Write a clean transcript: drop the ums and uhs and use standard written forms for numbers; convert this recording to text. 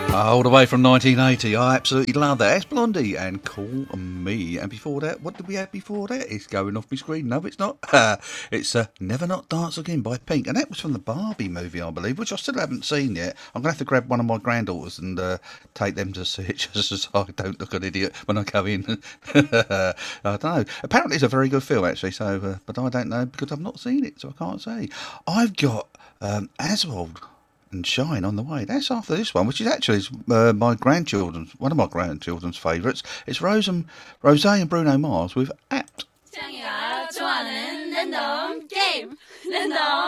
All the way from 1980, I absolutely love that. It's Blondie and Call Me. And before that, what did we have before that? It's going off my screen. No, it's not. It's Never Not Dance Again by Pink. And that was from the Barbie movie, I believe, which I still haven't seen yet. I'm going to have to grab one of my granddaughters and take them to see it just so I don't look an idiot when I go in. I don't know. Apparently it's a very good film, actually, so but I don't know because I've not seen it, so I can't say. I've got Oswald and Shine on the way. That's after this one, which is actually one of my grandchildren's favourites. It's Rose and Bruno Mars with Apt. 창이가 좋아하는 랜덤 게임 랜덤